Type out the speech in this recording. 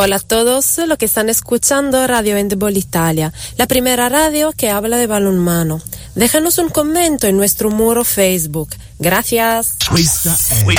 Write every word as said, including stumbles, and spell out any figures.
Hola a todos los que están escuchando Radio Handball Italia, la primera radio que habla de balonmano. Déjanos un comentario en nuestro muro Facebook. Gracias. Questa è